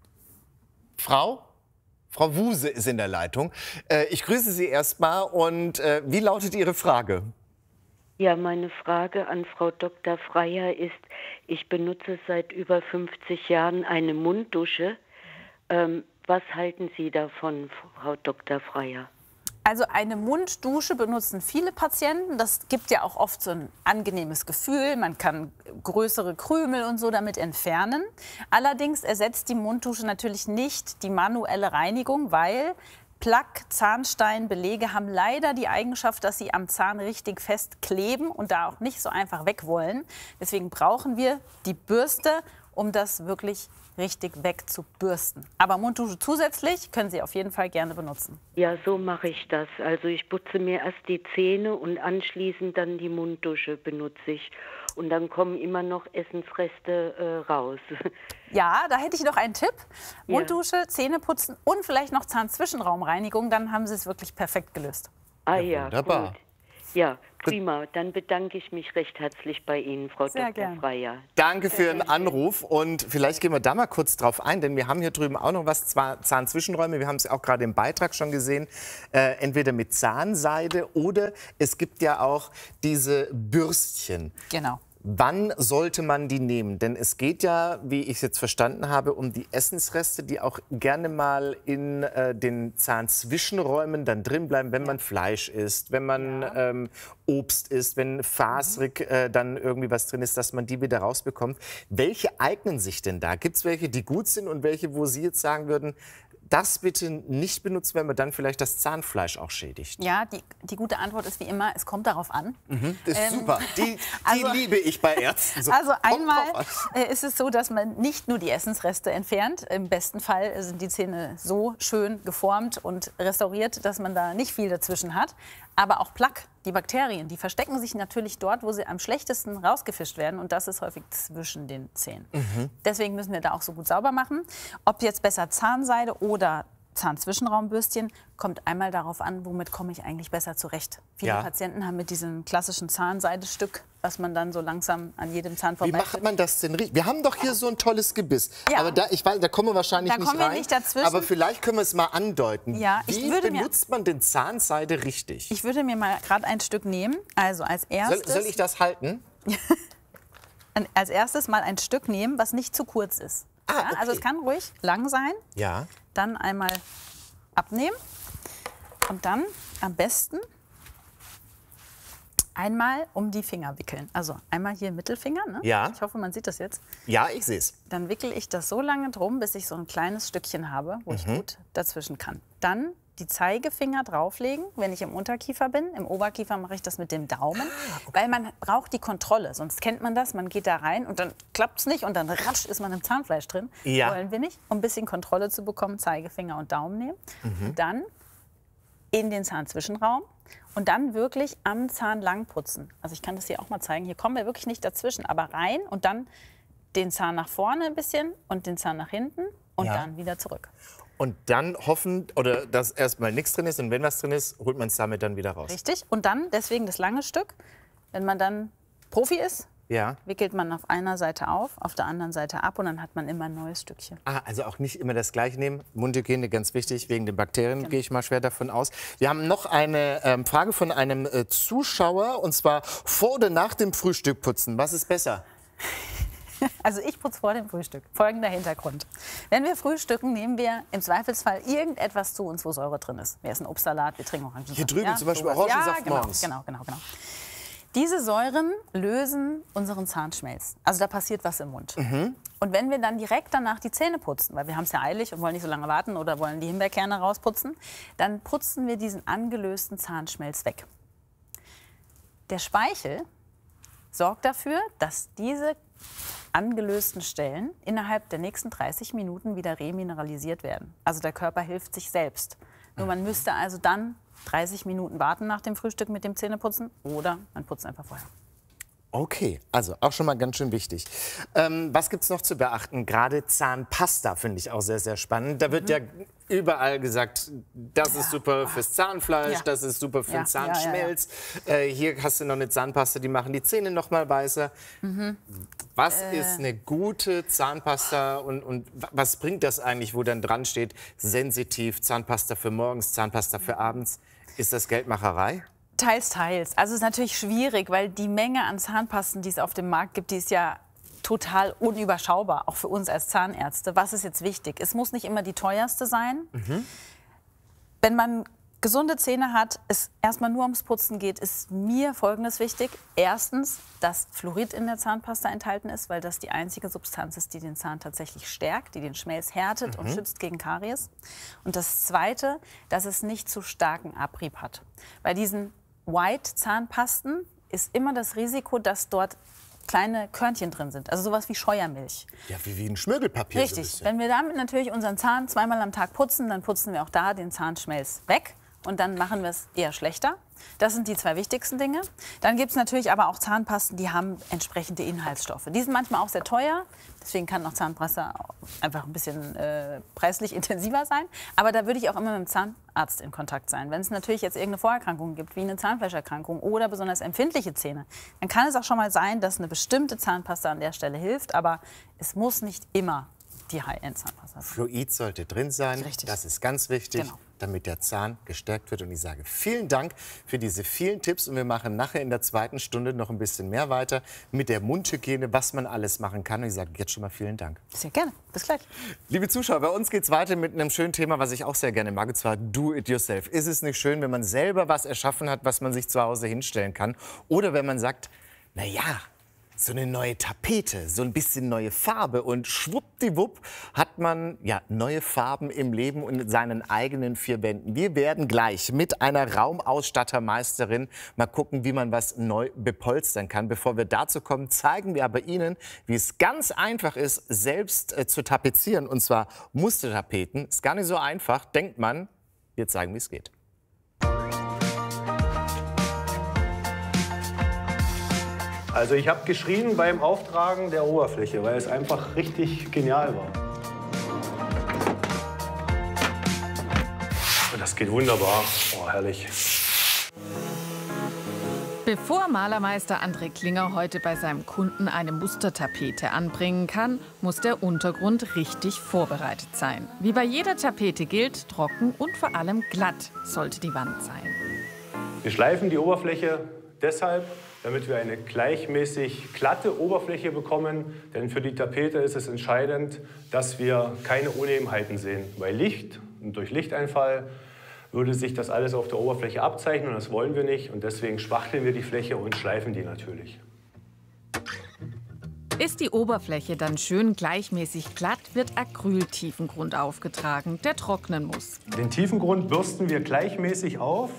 Frau Wuse ist in der Leitung. Ich grüße Sie erstmal. Und wie lautet Ihre Frage? Ja, meine Frage an Frau Dr. Freier ist, ich benutze seit über 50 Jahren eine Munddusche. Was halten Sie davon, Frau Dr. Freier? Also eine Munddusche benutzen viele Patienten. Das gibt ja auch oft so ein angenehmes Gefühl. Man kann größere Krümel und so damit entfernen. Allerdings ersetzt die Munddusche natürlich nicht die manuelle Reinigung, weil Plaque, Zahnstein, Belege haben leider die Eigenschaft, dass sie am Zahn richtig fest kleben und da auch nicht so einfach weg wollen. Deswegen brauchen wir die Bürste, um das wirklich richtig wegzubürsten. Aber Munddusche zusätzlich können Sie auf jeden Fall gerne benutzen. Ja, so mache ich das. Also ich putze mir erst die Zähne und anschließend dann die Munddusche benutze ich. Und dann kommen immer noch Essensreste raus. Ja, da hätte ich noch einen Tipp. Munddusche, Zähne putzen und vielleicht noch Zahnzwischenraumreinigung. Dann haben Sie es wirklich perfekt gelöst. Ah ja, wunderbar. gut. Ja, prima. Dann bedanke ich mich recht herzlich bei Ihnen, Frau Sehr Dr. gern. Freier. Danke für Ihren Anruf und vielleicht gehen wir da mal kurz drauf ein, denn wir haben hier drüben auch noch was, zwar Zahnzwischenräume, wir haben es auch gerade im Beitrag schon gesehen, entweder mit Zahnseide oder es gibt ja auch diese Bürstchen. Genau. Wann sollte man die nehmen? Denn es geht ja, wie ich es jetzt verstanden habe, um die Essensreste, die auch gerne mal in den Zahnzwischenräumen dann drin bleiben, wenn man Fleisch isst, wenn man Obst isst, wenn faserig dann irgendwie was drin ist, dass man die wieder rausbekommt. Welche eignen sich denn da? Gibt es welche, die gut sind und welche, wo Sie jetzt sagen würden, das bitte nicht benutzen, wenn man dann vielleicht das Zahnfleisch auch schädigt? Ja, die gute Antwort ist wie immer, es kommt darauf an. Das ist super. Die also- liebe ich bei Ärzten. So, Also kommt einmal drauf an. ist es so, dass man nicht nur die Essensreste entfernt. Im besten Fall sind die Zähne so schön geformt und restauriert, dass man da nicht viel dazwischen hat. Aber auch Plaque, die Bakterien, die verstecken sich natürlich dort, wo sie am schlechtesten rausgefischt werden. Und das ist häufig zwischen den Zähnen. Deswegen müssen wir da auch so gut sauber machen. Ob jetzt besser Zahnseide oder Zahnzwischenraumbürstchen, kommt einmal darauf an, womit komme ich eigentlich besser zurecht. Viele Ja. Patienten haben mit diesem klassischen Zahnseidestück, was man dann so langsam an jedem Zahn Wie vorbei. macht man das denn richtig? Wir haben doch hier so ein tolles Gebiss. Ja. Aber da, ich weiß, da kommen wir wahrscheinlich Da nicht kommen wir rein. nicht dazwischen. Aber vielleicht können wir es mal andeuten. Ja, ich Wie würde mir- benutzt man den Zahnseide richtig? Ich würde mir mal gerade ein Stück nehmen. Also als erstes, Soll ich das halten? als erstes mal ein Stück nehmen, was nicht zu kurz ist. Ah, Ja, also okay. es kann ruhig lang sein. Ja. Dann einmal abnehmen und dann am besten einmal um die Finger wickeln. Also einmal hier Mittelfinger. Ne? Ja. Ich hoffe, man sieht das jetzt. Ja, ich sehe es. Dann wickel ich das so lange drum, bis ich so ein kleines Stückchen habe, wo ich gut dazwischen kann. Dann die Zeigefinger drauflegen, wenn ich im Unterkiefer bin. Im Oberkiefer mache ich das mit dem Daumen, weil man braucht die Kontrolle. Sonst kennt man das, man geht da rein und dann klappt es nicht und dann ratsch ist man im Zahnfleisch drin. Ja. Wollen wir nicht. Um ein bisschen Kontrolle zu bekommen, Zeigefinger und Daumen nehmen. Dann in den Zahnzwischenraum und dann wirklich am Zahn lang putzen. Also ich kann das hier auch mal zeigen. Hier kommen wir wirklich nicht dazwischen, aber rein und dann den Zahn nach vorne ein bisschen und den Zahn nach hinten und Ja. dann wieder zurück. Und dann hoffen, oder dass erstmal nichts drin ist und wenn was drin ist, holt man es damit dann wieder raus. Richtig. Und dann deswegen das lange Stück. Wenn man dann Profi ist, Ja. wickelt man auf einer Seite auf der anderen Seite ab und dann hat man immer ein neues Stückchen. Ah, also auch nicht immer das Gleiche nehmen. Mundhygiene, ganz wichtig, wegen den Bakterien gehe ich mal schwer davon aus. Wir haben noch eine Frage von einem Zuschauer, und zwar vor oder nach dem Frühstück putzen. Was ist besser? Also ich putze vor dem Frühstück. Folgender Hintergrund. Wenn wir frühstücken, nehmen wir im Zweifelsfall irgendetwas zu uns, wo Säure drin ist. Wir essen Obstsalat, wir trinken Orangensaft. Hier drüben zum Beispiel sowas. Orangensaft genau, morgens. Genau. Diese Säuren lösen unseren Zahnschmelz. Also da passiert was im Mund. Und wenn wir dann direkt danach die Zähne putzen, weil wir haben es ja eilig und wollen nicht so lange warten oder wollen die Himbeerkerne rausputzen, dann putzen wir diesen angelösten Zahnschmelz weg. Der Speichel sorgt dafür, dass diese angelösten Stellen innerhalb der nächsten 30 Minuten wieder remineralisiert werden. Also der Körper hilft sich selbst. Nur man müsste also dann 30 Minuten warten nach dem Frühstück mit dem Zähneputzen oder man putzt einfach vorher. Okay, also auch schon mal ganz schön wichtig. Was gibt es noch zu beachten? Gerade Zahnpasta finde ich auch sehr, sehr spannend. Da wird ja überall gesagt, das ist super fürs Zahnfleisch, Ja. das ist super für den Ja, Zahnschmelz. Hier hast du noch eine Zahnpasta, die machen die Zähne noch mal weißer. Was ist eine gute Zahnpasta und was bringt das eigentlich, wo dann dran steht, sensitiv, Zahnpasta für morgens, Zahnpasta für abends? Ist das Geldmacherei? Teils, teils. Also es ist natürlich schwierig, weil die Menge an Zahnpasten, die es auf dem Markt gibt, die ist ja total unüberschaubar, auch für uns als Zahnärzte. Was ist jetzt wichtig? Es muss nicht immer die teuerste sein. Wenn man gesunde Zähne hat, es erstmal nur ums Putzen geht, ist mir Folgendes wichtig. Erstens, dass Fluorid in der Zahnpasta enthalten ist, weil das die einzige Substanz ist, die den Zahn tatsächlich stärkt, die den Schmelz härtet und schützt gegen Karies. Und das Zweite, dass es nicht zu starken Abrieb hat. Bei diesen White-Zahnpasten ist immer das Risiko, dass dort kleine Körnchen drin sind. Also sowas wie Scheuermilch. Ja, wie ein Schmirgelpapier. Richtig. So Wenn wir damit natürlich unseren Zahn zweimal am Tag putzen, dann putzen wir auch da den Zahnschmelz weg. Und dann machen wir es eher schlechter. Das sind die zwei wichtigsten Dinge. Dann gibt es natürlich aber auch Zahnpasten, die haben entsprechende Inhaltsstoffe. Die sind manchmal auch sehr teuer. Deswegen kann auch Zahnpasta einfach ein bisschen preislich intensiver sein. Aber da würde ich auch immer mit dem Zahnarzt in Kontakt sein. Wenn es natürlich jetzt irgendeine Vorerkrankung gibt, wie eine Zahnfleischerkrankung oder besonders empfindliche Zähne, dann kann es auch schon mal sein, dass eine bestimmte Zahnpasta an der Stelle hilft. Aber es muss nicht immer die High-End-Zahnpasta sein. Fluid sollte drin sein. Richtig. Das ist ganz wichtig. Genau. Damit der Zahn gestärkt wird. Und ich sage vielen Dank für diese vielen Tipps. Und wir machen nachher in der zweiten Stunde noch ein bisschen mehr weiter mit der Mundhygiene, was man alles machen kann. Und ich sage jetzt schon mal vielen Dank. Sehr gerne. Bis gleich. Liebe Zuschauer, bei uns geht es weiter mit einem schönen Thema, was ich auch sehr gerne mag, und zwar Do It Yourself. Ist es nicht schön, wenn man selber was erschaffen hat, was man sich zu Hause hinstellen kann? Oder wenn man sagt, na ja, so eine neue Tapete, so ein bisschen neue Farbe und schwuppdiwupp hat man ja neue Farben im Leben und in seinen eigenen vier Wänden. Wir werden gleich mit einer Raumausstattermeisterin mal gucken, wie man was neu bepolstern kann. Bevor wir dazu kommen, zeigen wir aber Ihnen, wie es ganz einfach ist, selbst zu tapezieren, und zwar Mustertapeten. Ist gar nicht so einfach, denkt man. Wir zeigen, wie es geht. Also ich habe geschrien beim Auftragen der Oberfläche, weil es einfach richtig genial war. Und das geht wunderbar. Oh, herrlich. Bevor Malermeister André Klinger heute bei seinem Kunden eine Mustertapete anbringen kann, muss der Untergrund richtig vorbereitet sein. Wie bei jeder Tapete gilt, trocken und vor allem glatt sollte die Wand sein. Wir schleifen die Oberfläche deshalb, damit wir eine gleichmäßig glatte Oberfläche bekommen. Denn für die Tapete ist es entscheidend, dass wir keine Unebenheiten sehen. Bei Licht und durch Lichteinfall würde sich das alles auf der Oberfläche abzeichnen und das wollen wir nicht. Und deswegen spachteln wir die Fläche und schleifen die natürlich. Ist die Oberfläche dann schön gleichmäßig glatt, wird Acryltiefengrund aufgetragen, der trocknen muss. Den Tiefengrund bürsten wir gleichmäßig auf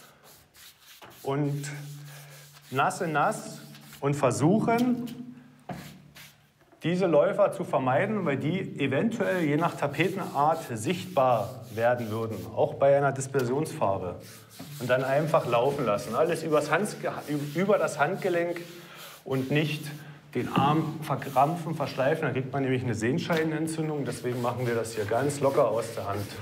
und nass in nass und versuchen, diese Läufer zu vermeiden, weil die eventuell je nach Tapetenart sichtbar werden würden, auch bei einer Dispersionsfarbe. Und dann einfach laufen lassen. Alles über das Handgelenk und nicht den Arm verkrampfen, versteifen. Dann kriegt man nämlich eine Sehnscheidenentzündung. Deswegen machen wir das hier ganz locker aus der Hand.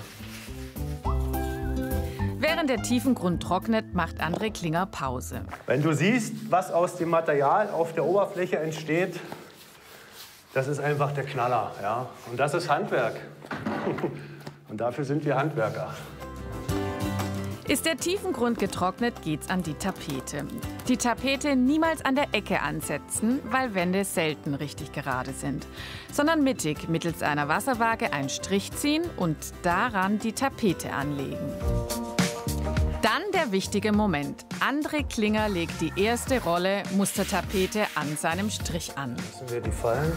Während der Tiefengrund trocknet, macht André Klinger Pause. Wenn du siehst, was aus dem Material auf der Oberfläche entsteht, das ist einfach der Knaller. Ja? Und das ist Handwerk. Und dafür sind wir Handwerker. Ist der Tiefengrund getrocknet, geht's an die Tapete. Die Tapete niemals an der Ecke ansetzen, weil Wände selten richtig gerade sind. Sondern mittig mittels einer Wasserwaage einen Strich ziehen und daran die Tapete anlegen. Dann der wichtige Moment. André Klinger legt die erste Rolle Mustertapete an seinem Strich an. Lassen wir die fallen.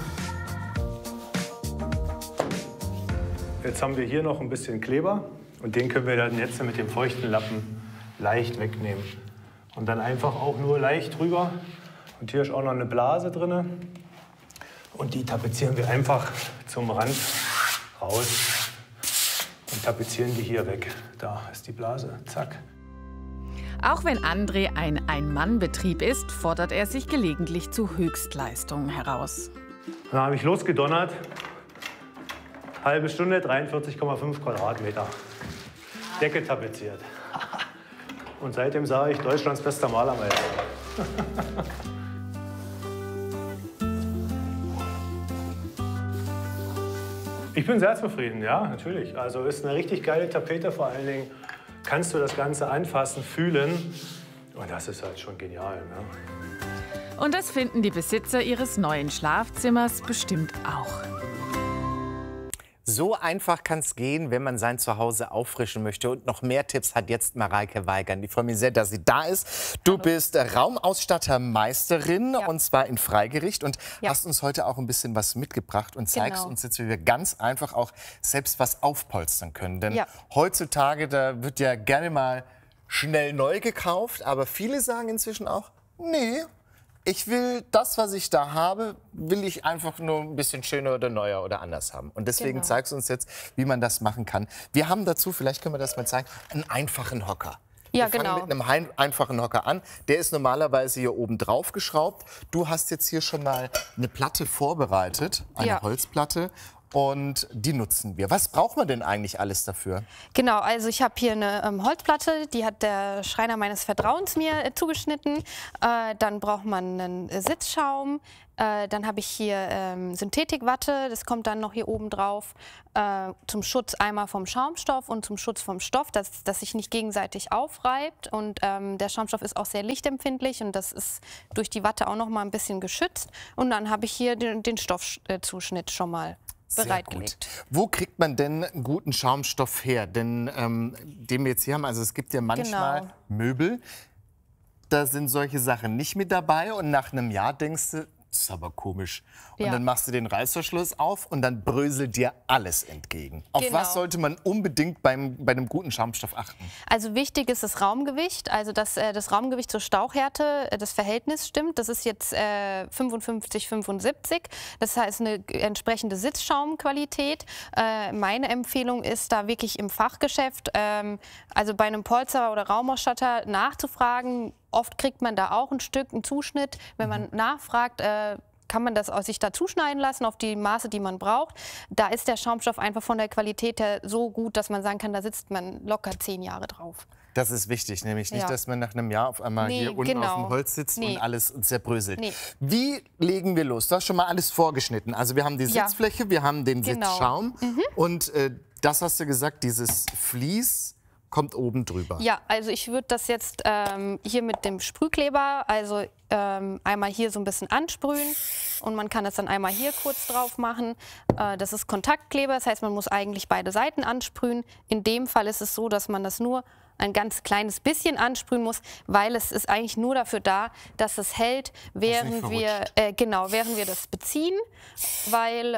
Jetzt haben wir hier noch ein bisschen Kleber und den können wir dann jetzt mit dem feuchten Lappen leicht wegnehmen. Und dann einfach auch nur leicht drüber. Und hier ist auch noch eine Blase drin. Und die tapezieren wir einfach zum Rand raus und tapezieren die hier weg. Da ist die Blase. Zack. Auch wenn André ein Ein-Mann-Betrieb ist, fordert er sich gelegentlich zu Höchstleistungen heraus. Dann habe ich losgedonnert. Halbe Stunde, 43,5 Quadratmeter. Decke tapeziert. Und seitdem sage ich, Deutschlands bester Malermeister. Ich bin sehr zufrieden, ja, natürlich. Also ist eine richtig geile Tapete, vor allen Dingen kannst du das Ganze anfassen, fühlen. Und das ist halt schon genial. Ne? Und das finden die Besitzer ihres neuen Schlafzimmers bestimmt auch. So einfach kann es gehen, wenn man sein Zuhause auffrischen möchte. Und noch mehr Tipps hat jetzt Mareike Weigand. Ich freue mich sehr, dass sie da ist. Du bist Raumausstattermeisterin, und zwar in Freigericht. Und hast uns heute auch ein bisschen was mitgebracht und zeigst uns jetzt, wie wir ganz einfach auch selbst was aufpolstern können. Denn heutzutage, da wird ja gerne mal schnell neu gekauft. Aber viele sagen inzwischen auch, nee, Ich will das, was ich da habe, will ich einfach nur ein bisschen schöner oder neuer oder anders haben. Und deswegen zeigst du uns jetzt, wie man das machen kann. Wir haben dazu, vielleicht können wir das mal zeigen, einen einfachen Hocker. Ja, Wir fangen mit einem einfachen Hocker an. Der ist normalerweise hier oben drauf geschraubt. Du hast jetzt hier schon mal eine Platte vorbereitet, eine Holzplatte. Und die nutzen wir. Was braucht man denn eigentlich alles dafür? Genau, also ich habe hier eine Holzplatte, die hat der Schreiner meines Vertrauens mir zugeschnitten. Dann braucht man einen Sitzschaum. Dann habe ich hier Synthetikwatte, das kommt dann noch hier oben drauf. Zum Schutz einmal vom Schaumstoff und zum Schutz vom Stoff, dass sich nicht gegenseitig aufreibt. Und der Schaumstoff ist auch sehr lichtempfindlich und das ist durch die Watte auch noch mal ein bisschen geschützt. Und dann habe ich hier den Stoffzuschnitt schon mal bereitgelegt. Wo kriegt man denn einen guten Schaumstoff her? Denn den wir jetzt hier haben, also es gibt ja manchmal Möbel, da sind solche Sachen nicht mit dabei und nach einem Jahr denkst du, das ist aber komisch. Und dann machst du den Reißverschluss auf und dann bröselt dir alles entgegen. Auf was sollte man unbedingt bei einem guten Schaumstoff achten? Also wichtig ist das Raumgewicht, also dass das Raumgewicht zur Stauchhärte, das Verhältnis stimmt. Das ist jetzt 55-75. Das heißt eine entsprechende Sitzschaumqualität. Meine Empfehlung ist da wirklich im Fachgeschäft, also bei einem Polsterer oder Raumausstatter nachzufragen. Oft kriegt man da auch ein Stück, einen Zuschnitt. Wenn man nachfragt, kann man das sich da zuschneiden lassen auf die Maße, die man braucht. Da ist der Schaumstoff einfach von der Qualität her so gut, dass man sagen kann, da sitzt man locker 10 Jahre drauf. Das ist wichtig, nämlich nicht, dass man nach einem Jahr auf einmal hier unten auf dem Holz sitzt und alles zerbröselt. Wie legen wir los? Du hast schon mal alles vorgeschnitten. Also wir haben die Sitzfläche, wir haben den Sitzschaum und das hast du gesagt, dieses Vlies kommt oben drüber. Ja, also ich würde das jetzt hier mit dem Sprühkleber, also einmal hier so ein bisschen ansprühen und man kann das dann einmal hier kurz drauf machen. Das ist Kontaktkleber, das heißt, man muss eigentlich beide Seiten ansprühen. In dem Fall ist es so, dass man das nur ein ganz kleines bisschen ansprühen muss, weil es ist eigentlich nur dafür da, dass es hält, während wir das beziehen, weil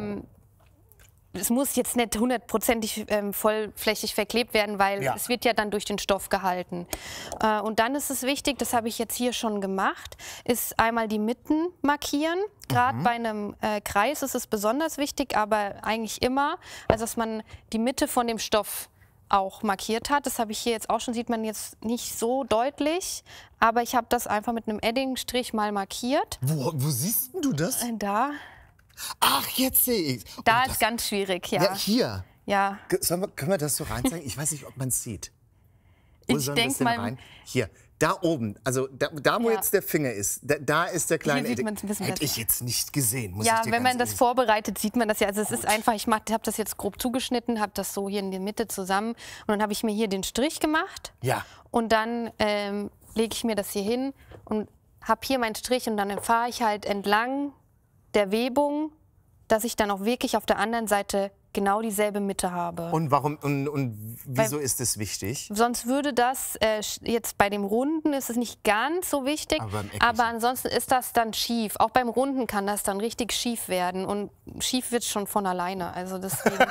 es muss jetzt nicht 100% vollflächig verklebt werden, weil es wird ja dann durch den Stoff gehalten. Und dann ist es wichtig, das habe ich jetzt hier schon gemacht, ist einmal die Mitten markieren. Gerade bei einem Kreis ist es besonders wichtig, aber eigentlich immer, also dass man die Mitte von dem Stoff auch markiert hat. Das habe ich hier jetzt auch schon, sieht man jetzt nicht so deutlich, aber ich habe das einfach mit einem Eddingstrich mal markiert. Wo siehst du das? Da. Ach, jetzt sehe ich. Da ist ganz schwierig, Ja, hier. Ja. Können wir das so reinzeigen? Ich weiß nicht, ob man es sieht. Ich denke mal. Rein? Hier, da oben, also da wo jetzt der Finger ist, da ist der kleine Hier sieht man's ein bisschen Hätte ich jetzt nicht gesehen, muss ja, ich dir wenn man das ehrlich vorbereitet, sieht man das ja. Also es ist einfach, ich habe das jetzt grob zugeschnitten, habe das so hier in der Mitte zusammen und dann habe ich mir hier den Strich gemacht. Ja. Und dann lege ich mir das hier hin und habe hier meinen Strich und dann fahre ich halt entlang der Webung, dass ich dann auch wirklich auf der anderen Seite genau dieselbe Mitte habe. Und warum und wieso ist es wichtig? Sonst würde das jetzt bei dem Runden ist es nicht ganz so wichtig, aber ansonsten ist das dann schief. Auch beim Runden kann das dann richtig schief werden und schief wird es schon von alleine. Also deswegen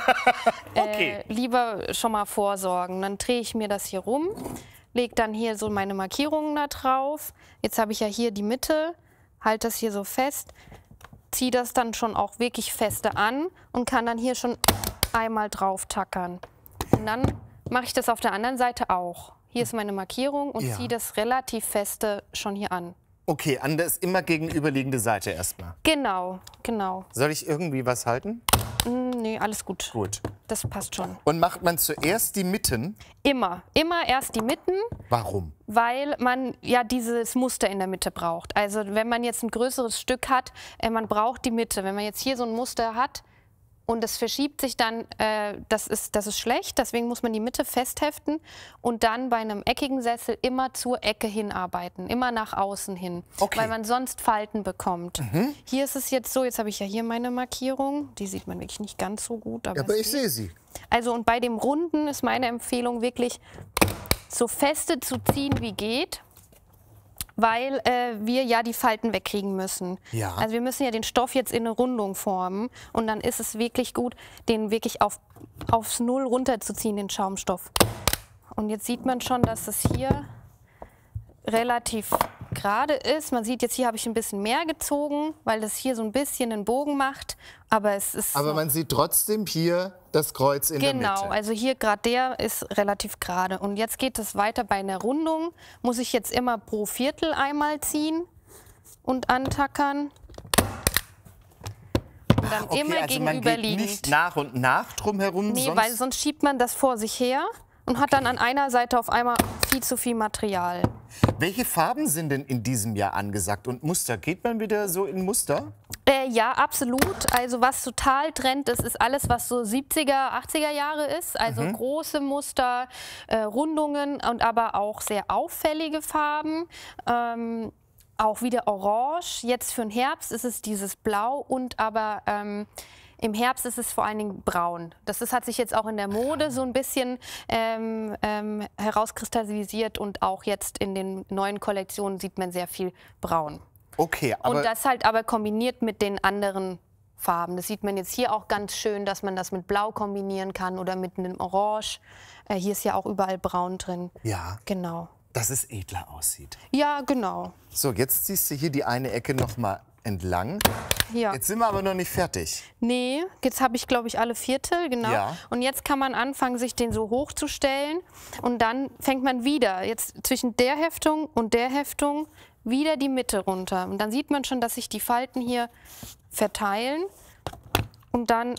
lieber schon mal vorsorgen. Dann drehe ich mir das hier rum, lege dann hier so meine Markierungen da drauf. Jetzt habe ich ja hier die Mitte, halte das hier so fest. Ziehe das dann schon auch wirklich feste an und kann dann hier schon einmal drauf tackern. Und dann mache ich das auf der anderen Seite auch. Hier ist meine Markierung und ziehe das relativ feste schon hier an. Okay, an der immer gegenüberliegende Seite erstmal. Genau, genau. Soll ich irgendwie was halten? Nee, alles gut. Gut. Das passt schon. Und macht man zuerst die Mitten? Immer erst die Mitten. Warum? Weil man ja dieses Muster in der Mitte braucht. Also wenn man jetzt ein größeres Stück hat, man braucht die Mitte. Wenn man jetzt hier so ein Muster hat und das verschiebt sich dann, das ist schlecht. Deswegen muss man die Mitte festheften und dann bei einem eckigen Sessel immer zur Ecke hinarbeiten, immer nach außen hin, weil man sonst Falten bekommt. Hier ist es jetzt so, jetzt habe ich ja hier meine Markierung, die sieht man wirklich nicht ganz so gut. Aber ich sehe sie. Also und bei dem Runden ist meine Empfehlung wirklich so feste zu ziehen wie geht, weil wir ja die Falten wegkriegen müssen. Ja. Also wir müssen ja den Stoff jetzt in eine Rundung formen und dann ist es wirklich gut, den wirklich aufs Null runterzuziehen, den Schaumstoff. Und jetzt sieht man schon, dass es hier relativ gerade ist. Man sieht jetzt, hier habe ich ein bisschen mehr gezogen, weil das hier so ein bisschen einen Bogen macht. Aber es ist. Aber man sieht trotzdem hier das Kreuz in der Mitte. Genau, also hier gerade der ist relativ gerade. Und jetzt geht es weiter bei einer Rundung. Muss ich jetzt immer pro Viertel einmal ziehen und antackern. Und dann immer also man gegenüberliegend. geht nicht nach und nach drumherum. Nee, weil sonst schiebt man das vor sich her und hat dann an einer Seite auf einmal viel zu viel Material. Welche Farben sind denn in diesem Jahr angesagt und Muster? Geht man wieder so in Muster? Ja, absolut. Also was total Trend ist, ist alles, was so 70er, 80er Jahre ist. Also große Muster, Rundungen und aber auch sehr auffällige Farben. Auch wieder orange. Jetzt für den Herbst ist es dieses Blau und aber im Herbst ist es vor allen Dingen braun. Das hat sich jetzt auch in der Mode so ein bisschen herauskristallisiert und auch jetzt in den neuen Kollektionen sieht man sehr viel braun. Okay, aber und das halt aber kombiniert mit den anderen Farben. Das sieht man jetzt hier auch ganz schön, dass man das mit Blau kombinieren kann oder mit einem Orange. Hier ist ja auch überall braun drin. Ja. Genau. Dass es edler aussieht. Ja, genau. So, jetzt ziehst du hier die eine Ecke noch mal entlang. Ja. Jetzt sind wir aber noch nicht fertig. Nee, jetzt habe ich, glaube ich, alle Viertel, genau. Ja. Und jetzt kann man anfangen, sich den so hochzustellen. Und dann fängt man wieder, jetzt zwischen der Heftung und der Heftung, wieder die Mitte runter. Und dann sieht man schon, dass sich die Falten hier verteilen. Und dann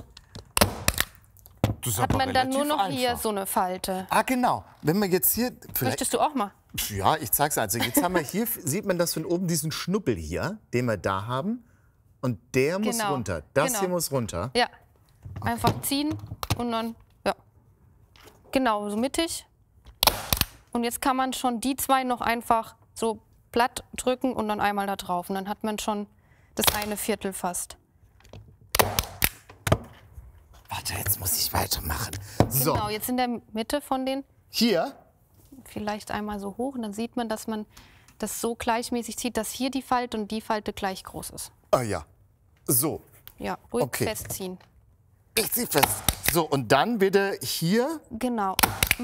hat man dann nur noch hier so eine Falte. Ah, genau. Wenn man jetzt hier... Möchtest du auch mal? Ja, ich zeig's also. Jetzt haben wir hier, sieht man das von oben, diesen Schnuppel hier, den wir da haben. Und der muss runter. Das hier muss runter. Ja. Einfach ziehen und dann, ja. Genau, so mittig. Und jetzt kann man schon die zwei noch einfach so platt drücken und dann einmal da drauf. Und dann hat man schon das eine Viertel fast. Warte, jetzt muss ich weitermachen. So. Genau, jetzt in der Mitte von den... Hier? Vielleicht einmal so hoch und dann sieht man, dass man das so gleichmäßig zieht, dass hier die Falte und die Falte gleich groß ist. Ah ja. So. Ja, ruhig festziehen. Ich zieh fest. So, und dann wieder hier. Genau.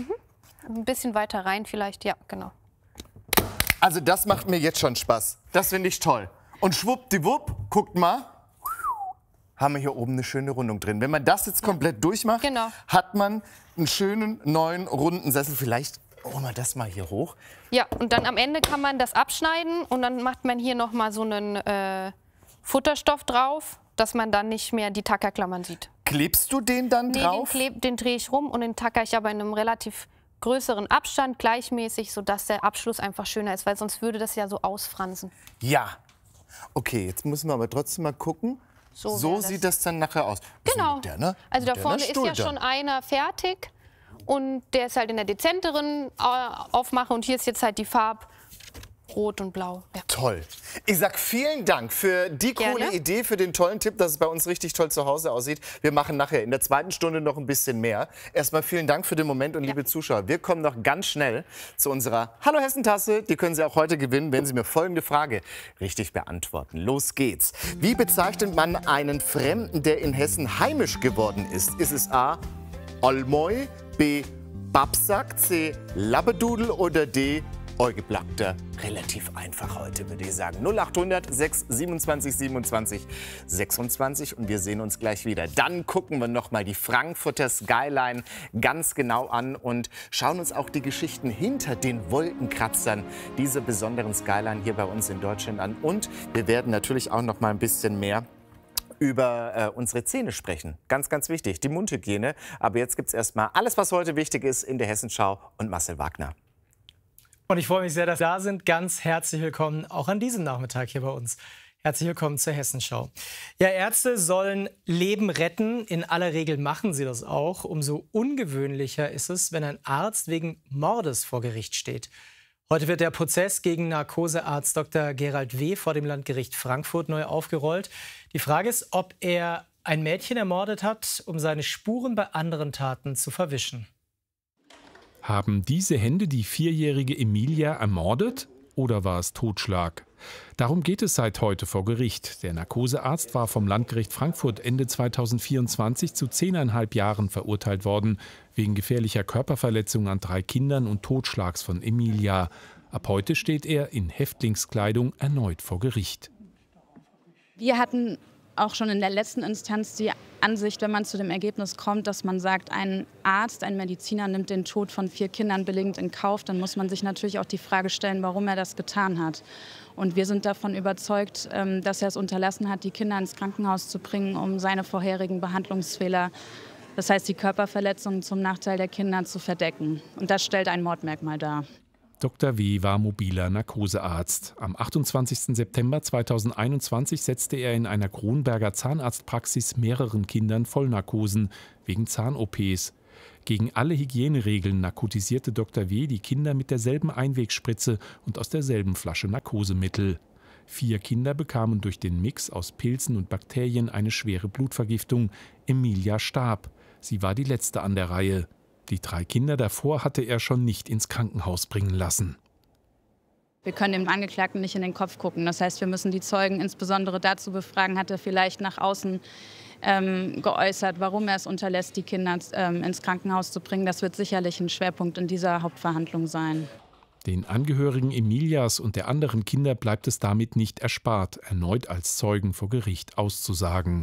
Ein bisschen weiter rein vielleicht, ja, genau. Also das macht mir jetzt schon Spaß. Das finde ich toll. Und schwuppdiwupp, guckt mal, haben wir hier oben eine schöne Rundung drin. Wenn man das jetzt komplett durchmacht, hat man einen schönen neuen runden Sessel. Vielleicht holen wir das mal hier hoch. Ja, und dann am Ende kann man das abschneiden und dann macht man hier noch mal so einen Futterstoff drauf, dass man dann nicht mehr die Tackerklammern sieht. Klebst du den dann drauf? Den drehe ich rum und den tacker ich aber in einem relativ größeren Abstand, gleichmäßig, sodass der Abschluss einfach schöner ist, weil sonst würde das ja so ausfransen. Ja. Okay, jetzt müssen wir aber trotzdem mal gucken. So sieht das dann nachher aus. Genau. Der, ne? Also da vorne ist ja schon einer fertig und der ist halt in der dezenteren Aufmache und hier ist jetzt halt die Farbe Rot und Blau. Ja. Toll. Ich sag vielen Dank für die coole Idee, für den tollen Tipp, dass es bei uns richtig toll zu Hause aussieht. Wir machen nachher in der zweiten Stunde noch ein bisschen mehr. Erstmal vielen Dank für den Moment und liebe Zuschauer, wir kommen noch ganz schnell zu unserer Hallo Hessen-Tasse. Die können Sie auch heute gewinnen, wenn Sie mir folgende Frage richtig beantworten. Los geht's. Wie bezeichnet man einen Fremden, der in Hessen heimisch geworden ist? Ist es A. Olmoi, B. Babsack, C. Labbedudel oder D. Eugeblackter. Relativ einfach heute, würde ich sagen. 0800 6 27 27 26 und wir sehen uns gleich wieder. Dann gucken wir noch mal die Frankfurter Skyline ganz genau an und schauen uns auch die Geschichten hinter den Wolkenkratzern dieser besonderen Skyline hier bei uns in Deutschland an. Und wir werden natürlich auch noch mal ein bisschen mehr über unsere Zähne sprechen. Ganz, ganz wichtig, die Mundhygiene. Aber jetzt gibt es erstmal alles, was heute wichtig ist in der Hessenschau und Marcel Wagner. Und ich freue mich sehr, dass Sie da sind. Ganz herzlich willkommen auch an diesem Nachmittag hier bei uns. Herzlich willkommen zur Hessenschau. Ja, Ärzte sollen Leben retten. In aller Regel machen sie das auch. Umso ungewöhnlicher ist es, wenn ein Arzt wegen Mordes vor Gericht steht. Heute wird der Prozess gegen Narkosearzt Dr. Gerald W. vor dem Landgericht Frankfurt neu aufgerollt. Die Frage ist, ob er ein Mädchen ermordet hat, um seine Spuren bei anderen Taten zu verwischen. Haben diese Hände die 4-jährige Emilia ermordet oder war es Totschlag? Darum geht es seit heute vor Gericht. Der Narkosearzt war vom Landgericht Frankfurt Ende 2024 zu 10,5 Jahren verurteilt worden, wegen gefährlicher Körperverletzung an 3 Kindern und Totschlags von Emilia. Ab heute steht er in Häftlingskleidung erneut vor Gericht. Wir hatten auch schon in der letzten Instanz die Ansicht, wenn man zu dem Ergebnis kommt, dass man sagt, ein Arzt, ein Mediziner nimmt den Tod von 4 Kindern billigend in Kauf, dann muss man sich natürlich auch die Frage stellen, warum er das getan hat. Und wir sind davon überzeugt, dass er es unterlassen hat, die Kinder ins Krankenhaus zu bringen, um seine vorherigen Behandlungsfehler, das heißt die Körperverletzungen zum Nachteil der Kinder, zu verdecken. Und das stellt ein Mordmerkmal dar. Dr. W. war mobiler Narkosearzt. Am 28. September 2021 setzte er in einer Kronberger Zahnarztpraxis mehreren Kindern Vollnarkosen wegen Zahn-OPs. Gegen alle Hygieneregeln narkotisierte Dr. W. die Kinder mit derselben Einwegspritze und aus derselben Flasche Narkosemittel. 4 Kinder bekamen durch den Mix aus Pilzen und Bakterien eine schwere Blutvergiftung. Emilia starb. Sie war die letzte an der Reihe. Die 3 Kinder davor hatte er schon nicht ins Krankenhaus bringen lassen. Wir können dem Angeklagten nicht in den Kopf gucken. Das heißt, wir müssen die Zeugen insbesondere dazu befragen, hat er vielleicht nach außen geäußert, warum er es unterlässt, die Kinder ins Krankenhaus zu bringen. Das wird sicherlich ein Schwerpunkt in dieser Hauptverhandlung sein. Den Angehörigen Emilias und der anderen Kinder bleibt es damit nicht erspart, erneut als Zeugen vor Gericht auszusagen.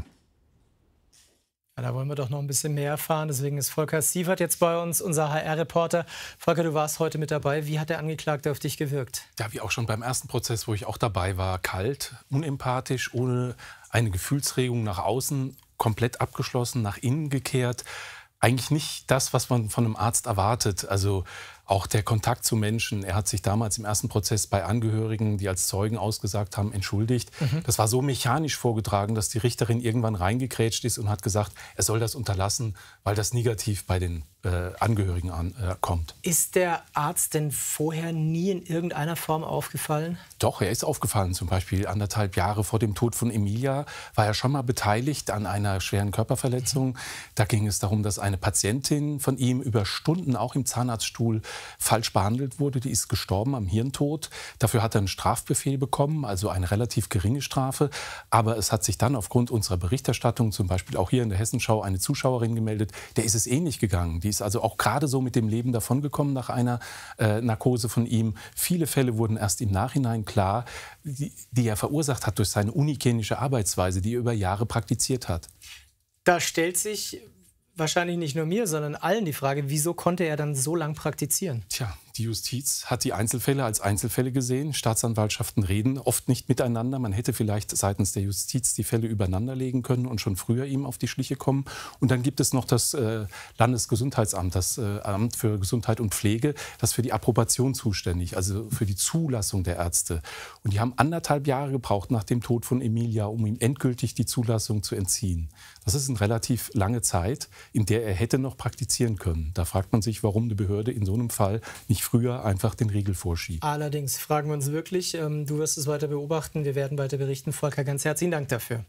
Ja, da wollen wir doch noch ein bisschen mehr erfahren. Deswegen ist Volker Sievert jetzt bei uns, unser HR-Reporter. Volker, du warst heute mit dabei. Wie hat der Angeklagte auf dich gewirkt? Ja, wie auch schon beim ersten Prozess, wo ich auch dabei war. Kalt, unempathisch, ohne eine Gefühlsregung nach außen, komplett abgeschlossen, nach innen gekehrt. Eigentlich nicht das, was man von einem Arzt erwartet. Also auch der Kontakt zu Menschen. Er hat sich damals im ersten Prozess bei Angehörigen, die als Zeugen ausgesagt haben, entschuldigt. Das war so mechanisch vorgetragen, dass die Richterin irgendwann reingekrätscht ist und hat gesagt, er soll das unterlassen, weil das negativ bei den Angehörigen kommt. Ist der Arzt denn vorher nie in irgendeiner Form aufgefallen? Doch, er ist aufgefallen. Zum Beispiel 1,5 Jahre vor dem Tod von Emilia war er schon mal beteiligt an einer schweren Körperverletzung. Da ging es darum, dass eine Patientin von ihm über Stunden auch im Zahnarztstuhl falsch behandelt wurde. Die ist gestorben am Hirntod. Dafür hat er einen Strafbefehl bekommen, also eine relativ geringe Strafe. Aber es hat sich dann aufgrund unserer Berichterstattung, zum Beispiel auch hier in der Hessenschau, eine Zuschauerin gemeldet, der ist es ähnlich gegangen. Die ist also auch gerade so mit dem Leben davongekommen nach einer Narkose von ihm. Viele Fälle wurden erst im Nachhinein klar, die er verursacht hat durch seine unhygienische Arbeitsweise, die er über Jahre praktiziert hat. Da stellt sich wahrscheinlich nicht nur mir, sondern allen die Frage, wieso konnte er dann so lang praktizieren? Tja, die Justiz hat die Einzelfälle als Einzelfälle gesehen. Staatsanwaltschaften reden oft nicht miteinander. Man hätte vielleicht seitens der Justiz die Fälle übereinander legen können und schon früher ihm auf die Schliche kommen. Und dann gibt es noch das Landesgesundheitsamt, das Amt für Gesundheit und Pflege, das für die Approbation zuständig, also für die Zulassung der Ärzte. Und die haben 1,5 Jahre gebraucht nach dem Tod von Emilia, um ihm endgültig die Zulassung zu entziehen. Das ist eine relativ lange Zeit, in der er hätte noch praktizieren können. Da fragt man sich, warum eine Behörde in so einem Fall nicht früher einfach den Riegel vorschiebt. Allerdings fragen wir uns wirklich, du wirst es weiter beobachten, wir werden weiter berichten. Volker, ganz herzlichen Dank dafür.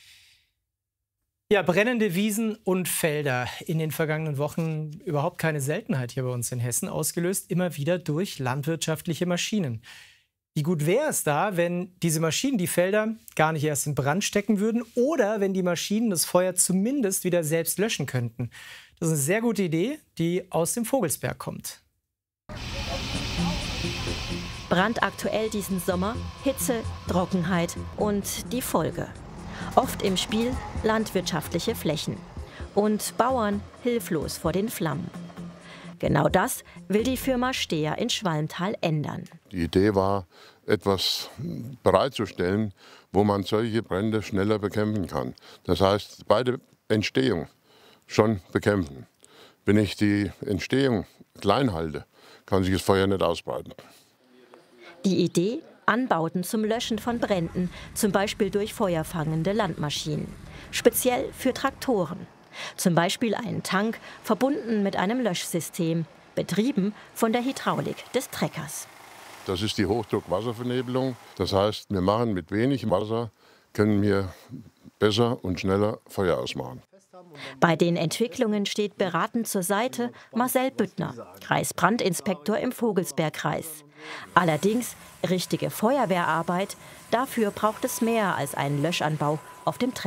Ja, brennende Wiesen und Felder. In den vergangenen Wochen überhaupt keine Seltenheit hier bei uns in Hessen, ausgelöst immer wieder durch landwirtschaftliche Maschinen. Wie gut wäre es da, wenn diese Maschinen die Felder gar nicht erst in Brand stecken würden oder wenn die Maschinen das Feuer zumindest wieder selbst löschen könnten? Das ist eine sehr gute Idee, die aus dem Vogelsberg kommt. Brandaktuell diesen Sommer, Hitze, Trockenheit und die Folge. Oft im Spiel landwirtschaftliche Flächen und Bauern hilflos vor den Flammen. Genau das will die Firma Steher in Schwalmtal ändern. Die Idee war, etwas bereitzustellen, wo man solche Brände schneller bekämpfen kann. Das heißt, bei der Entstehung schon bekämpfen. Wenn ich die Entstehung klein halte, kann sich das Feuer nicht ausbreiten. Die Idee? Anbauten zum Löschen von Bränden, zum Beispiel durch feuerfangende Landmaschinen. Speziell für Traktoren. Zum Beispiel einen Tank, verbunden mit einem Löschsystem, betrieben von der Hydraulik des Treckers. Das ist die Hochdruckwasservernebelung. Das heißt, wir machen mit wenig Wasser, können wir besser und schneller Feuer ausmachen. Bei den Entwicklungen steht beratend zur Seite Marcel Büttner, Kreisbrandinspektor im Vogelsbergkreis. Allerdings richtige Feuerwehrarbeit, dafür braucht es mehr als einen Löschanbau auf dem Trecker.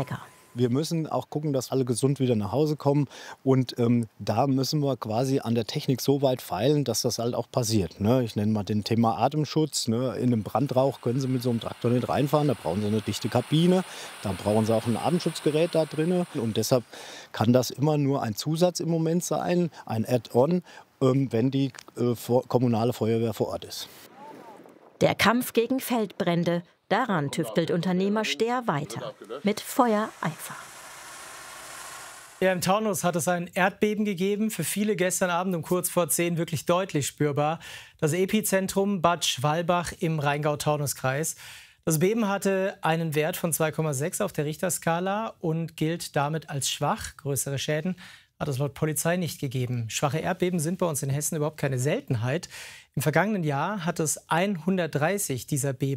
Wir müssen auch gucken, dass alle gesund wieder nach Hause kommen. Und da müssen wir quasi an der Technik so weit feilen, dass das halt auch passiert. Ne? Ich nenne mal den Thema Atemschutz. Ne? In einem Brandrauch können Sie mit so einem Traktor nicht reinfahren. Da brauchen Sie eine dichte Kabine. Da brauchen Sie auch ein Atemschutzgerät da drin. Und deshalb kann das immer nur ein Zusatz im Moment sein, ein Add-on, wenn die kommunale Feuerwehr vor Ort ist. Der Kampf gegen Feldbrände. Daran tüftelt Unternehmer Stehr weiter. Mit Feuereifer. Ja, im Taunus hat es ein Erdbeben gegeben. Für viele gestern Abend um kurz vor 10 wirklich deutlich spürbar. Das Epizentrum Bad Schwalbach im Rheingau-Taunus-Kreis. Das Beben hatte einen Wert von 2,6 auf der Richterskala und gilt damit als schwach. Größere Schäden hat es laut Polizei nicht gegeben. Schwache Erdbeben sind bei uns in Hessen überhaupt keine Seltenheit. Im vergangenen Jahr hat es 130 dieser Beben